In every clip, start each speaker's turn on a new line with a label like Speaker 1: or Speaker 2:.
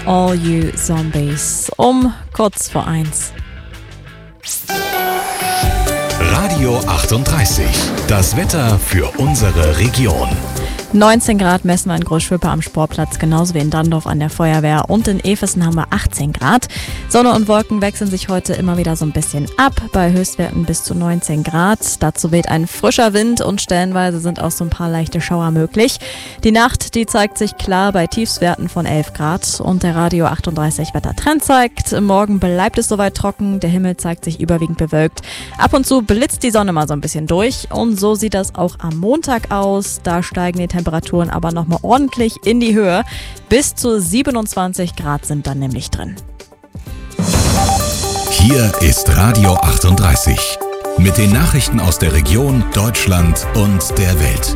Speaker 1: All You Zombies um kurz vor 1.
Speaker 2: Radio 38, das Wetter für unsere Region.
Speaker 1: 19 Grad messen wir in Großschwippe am Sportplatz, genauso wie in Dandorf an der Feuerwehr, und in Efesen haben wir 18 Grad. Sonne und Wolken wechseln sich heute immer wieder so ein bisschen ab, bei Höchstwerten bis zu 19 Grad. Dazu weht ein frischer Wind und stellenweise sind auch so ein paar leichte Schauer möglich. Die Nacht, die zeigt sich klar bei Tiefstwerten von 11 Grad und der Radio 38 Wettertrend zeigt, morgen bleibt es soweit trocken, der Himmel zeigt sich überwiegend bewölkt. Ab und zu blitzt die Sonne mal so ein bisschen durch und so sieht das auch am Montag aus. Da steigen die Temperaturen aber nochmal ordentlich in die Höhe. Bis zu 27 Grad sind dann nämlich drin.
Speaker 2: Hier ist Radio 38 mit den Nachrichten aus der Region, Deutschland und der Welt.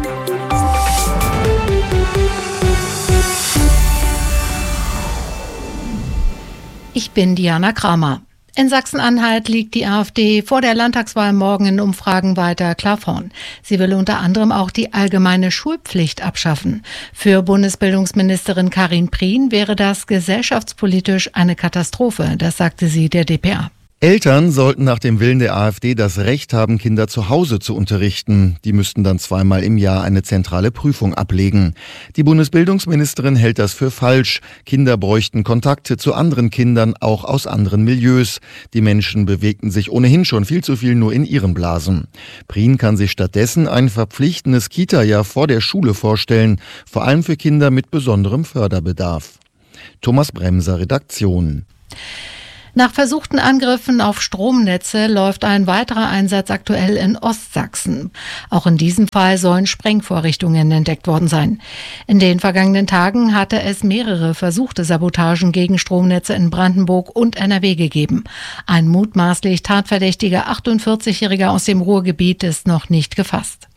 Speaker 3: Ich bin Diana Kramer. In Sachsen-Anhalt liegt die AfD vor der Landtagswahl morgen in Umfragen weiter klar vorn. Sie will unter anderem auch die allgemeine Schulpflicht abschaffen. Für Bundesbildungsministerin Karin Prien wäre das gesellschaftspolitisch eine Katastrophe, das sagte sie der dpa.
Speaker 4: Eltern sollten nach dem Willen der AfD das Recht haben, Kinder zu Hause zu unterrichten. Die müssten dann zweimal im Jahr eine zentrale Prüfung ablegen. Die Bundesbildungsministerin hält das für falsch. Kinder bräuchten Kontakte zu anderen Kindern, auch aus anderen Milieus. Die Menschen bewegten sich ohnehin schon viel zu viel nur in ihren Blasen. Prien kann sich stattdessen ein verpflichtendes Kita-Jahr vor der Schule vorstellen, vor allem für Kinder mit besonderem Förderbedarf. Thomas Bremser, Redaktion.
Speaker 3: Nach versuchten Angriffen auf Stromnetze läuft ein weiterer Einsatz aktuell in Ostsachsen. Auch in diesem Fall sollen Sprengvorrichtungen entdeckt worden sein. In den vergangenen Tagen hatte es mehrere versuchte Sabotagen gegen Stromnetze in Brandenburg und NRW gegeben. Ein mutmaßlich tatverdächtiger 48-Jähriger aus dem Ruhrgebiet ist noch nicht gefasst.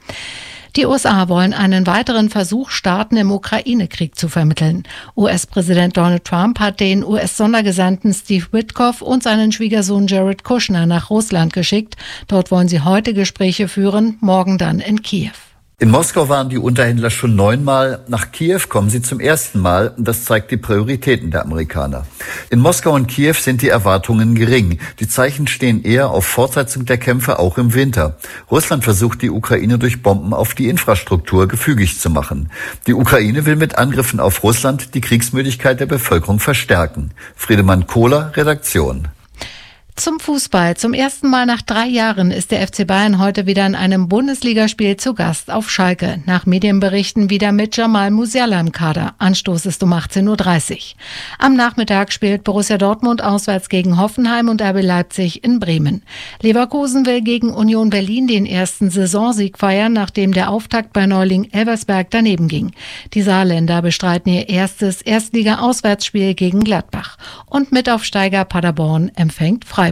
Speaker 3: Die USA wollen einen weiteren Versuch starten, im Ukraine-Krieg zu vermitteln. US-Präsident Donald Trump hat den US-Sondergesandten Steve Witkoff und seinen Schwiegersohn Jared Kushner nach Russland geschickt. Dort wollen sie heute Gespräche führen, morgen dann in Kiew.
Speaker 5: In Moskau waren die Unterhändler schon 9-mal, nach Kiew kommen sie zum ersten Mal. Das zeigt die Prioritäten der Amerikaner. In Moskau und Kiew sind die Erwartungen gering. Die Zeichen stehen eher auf Fortsetzung der Kämpfe, auch im Winter. Russland versucht, die Ukraine durch Bomben auf die Infrastruktur gefügig zu machen. Die Ukraine will mit Angriffen auf Russland die Kriegsmüdigkeit der Bevölkerung verstärken. Friedemann Kohler, Redaktion.
Speaker 3: Zum Fußball. Zum ersten Mal nach 3 Jahren ist der FC Bayern heute wieder in einem Bundesligaspiel zu Gast auf Schalke. Nach Medienberichten wieder mit Jamal Musiala im Kader. Anstoß ist um 18:30 Uhr. Am Nachmittag spielt Borussia Dortmund auswärts gegen Hoffenheim und RB Leipzig in Bremen. Leverkusen will gegen Union Berlin den ersten Saisonsieg feiern, nachdem der Auftakt bei Neuling Elversberg daneben ging. Die Saarländer bestreiten ihr erstes Erstliga-Auswärtsspiel gegen Gladbach. Und Mitaufsteiger Paderborn empfängt Freiburg.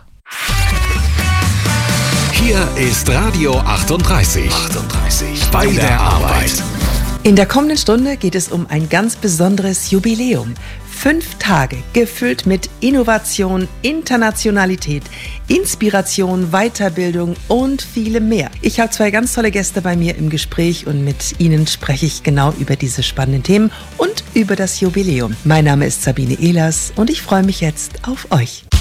Speaker 2: Hier ist Radio 38 bei der Arbeit.
Speaker 6: In der kommenden Stunde geht es um ein ganz besonderes Jubiläum. 5 Tage gefüllt mit Innovation, Internationalität, Inspiration, Weiterbildung und vielem mehr. Ich habe 2 ganz tolle Gäste bei mir im Gespräch und mit ihnen spreche ich genau über diese spannenden Themen und über das Jubiläum. Mein Name ist Sabine Ehlers und ich freue mich jetzt auf euch.